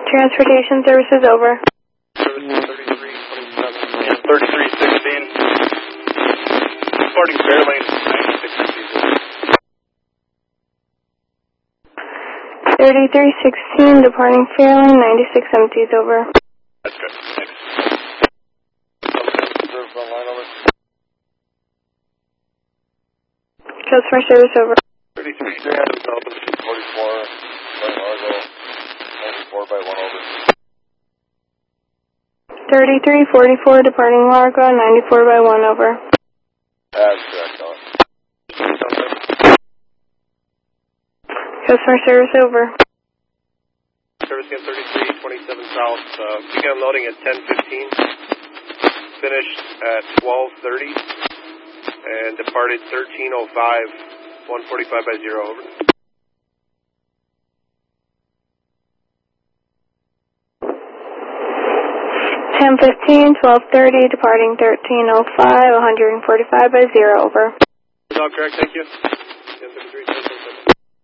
Transportation services over. Service 3327 and 3316. Departing Fairlane 96 empties. 3316 departing Fairlane 96 empties over. That's good. Thanks. Service online over. Customer service over. 33 44 by Largo 94 by 1 over. 3344 departing Largo 94 by 1 over. That's correct, Ellen. Customer service over. Service again 3327 South. Began unloading at 10:15. Finished at 12:30. And departed 13:05. 145 by 0 over. 10:15, 12:30 departing 13:05. 145 by 0 over. That's all correct. Thank you.